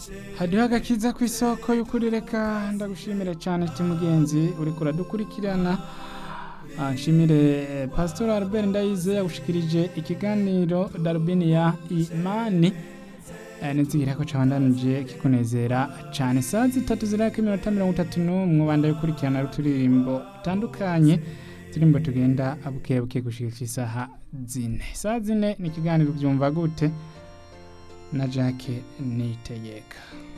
hariho agakiza ku isoko y'ukuri, reka ndagushimire cyane mugenzi uriko uradukurikirana. Nshimire Pastor Albert Ndayize yagushikirije ikiganiro Darubini ya Imani. Nizigira ko cabandanije kikunezera cyane. Saa 3:31 bandaye gukurikirana ruturirimbo tandukanye, turimbo tugenda abukebuke gushika isaha 4. Saa 4 ni ikiganiro byumva gute na Jacques Nitegeka.